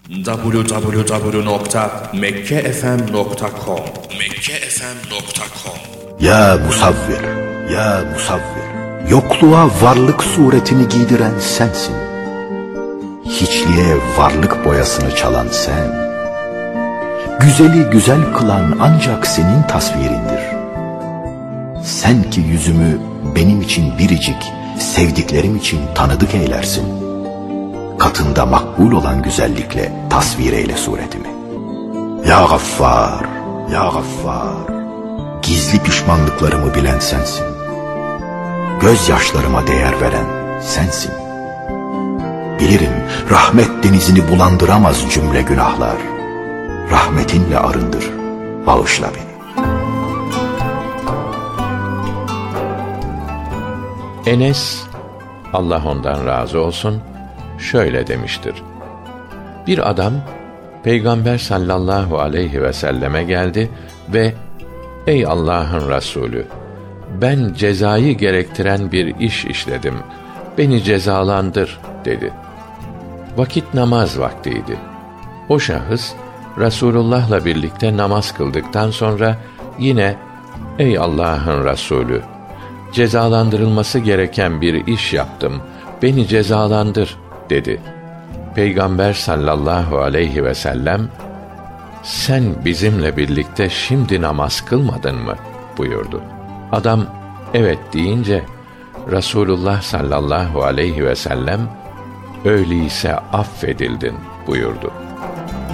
www.mekkefm.com Ya musavvir, ya musavvir, yokluğa varlık suretini giydiren sensin. Hiçliğe varlık boyasını çalan sen. Güzeli güzel kılan ancak senin tasvirindir. Sen ki yüzümü benim için biricik, sevdiklerim için tanıdık eylersin. Katında makbul olan güzellikle tasvir eyle suretimi. Ya Gaffar, ya Gaffar, gizli pişmanlıklarımı bilen sensin. Gözyaşlarıma değer veren sensin. Bilirim rahmet denizini bulandıramaz cümle günahlar. Rahmetinle arındır, bağışla beni. Enes, Allah ondan razı olsun, şöyle demiştir. Bir adam, Peygamber sallallahu aleyhi ve selleme geldi ve "Ey Allah'ın Resulü, ben cezayı gerektiren bir iş işledim, beni cezalandır" dedi. Vakit namaz vaktiydi. O şahıs, Resulullah'la birlikte namaz kıldıktan sonra yine "Ey Allah'ın Resulü, cezalandırılması gereken bir iş yaptım, beni cezalandır" dedi. Peygamber sallallahu aleyhi ve sellem, "Sen bizimle birlikte şimdi namaz kılmadın mı?" buyurdu. Adam evet deyince Resulullah sallallahu aleyhi ve sellem, "Öyleyse affedildin" buyurdu.